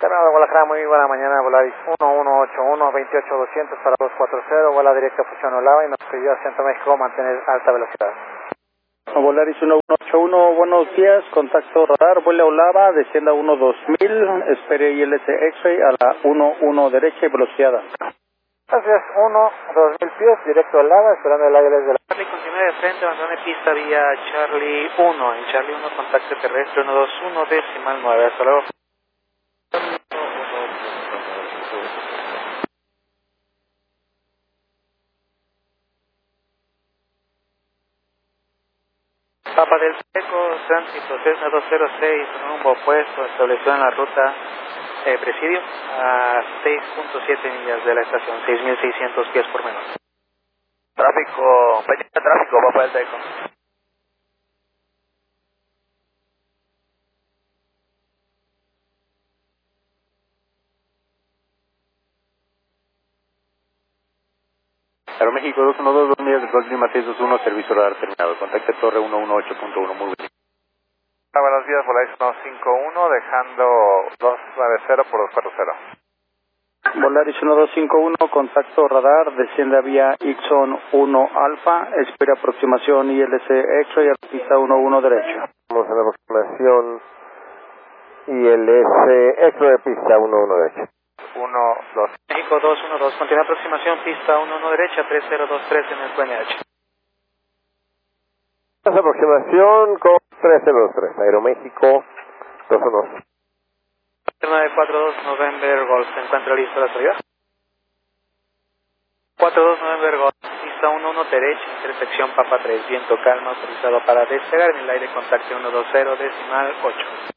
Terminal de Guadalajara, muy buena mañana, Volaris 1181, 28200 para 240, vuela directa a Fusión Olava y nos pidió a Centro México mantener alta velocidad. Volaris 1181, buenos días, contacto radar, vuela Olava, descienda 12000, espere ILS X-Ray a la 11 derecha y velocidad alta. Gracias, 2000 pies, directo a Olava, esperando el aire desde la... Charlie, continúe de frente, abandone pista vía Charlie 1, en Charlie 1, contacto terrestre 121, decimal 9, hasta luego. Papa del Seco, tránsito Cessna 206, rumbo opuesto, establecido en la ruta Presidio a 6.7 millas de la estación, 6.600 pies por menos. Tráfico, peña tráfico, Papa del Seco. Aeroméxico 212, 2 millas de Golf Lima 621, servicio radar terminado. Contacte Torre 118.1, muy bien. Buenos días, Volaris 151, dejando 290 por 240. Volaris 1251, contacto radar, desciende a vía Ixon 1 Alfa, espera aproximación ILS X-Ray a la pista 11 derecha. Vamos a la aproximación ILS X-Ray pista 11 derecha. 1, 2. México 212, continúa aproximación, pista 11 derecha, 3023 en el QNH. Aproximación con 3023, Aeroméxico 212. 942 November Golf, ¿se encuentra listo la salida? 42 November Golf, pista 11 derecha, intersección Papa 3, viento calma, autorizado para despegar en el aire, contacto 120, decimal 8.